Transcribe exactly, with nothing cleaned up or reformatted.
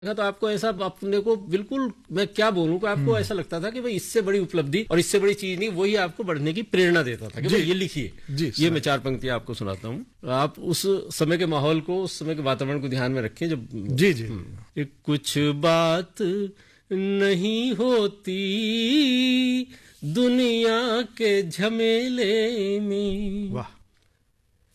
तो आपको ऐसा अपने को बिल्कुल मैं क्या बोलूं कि आपको ऐसा लगता था कि भाई इससे बड़ी उपलब्धि और इससे बड़ी चीज नहीं, वही आपको बढ़ने की प्रेरणा देता था कि भाई ये लिखिए। ये मैं चार पंक्तियां आपको सुनाता हूं, आप उस समय के माहौल को, उस समय के वातावरण को ध्यान में रखें। जब जी जी कुछ बात नहीं होती दुनिया के झमेले में, वाह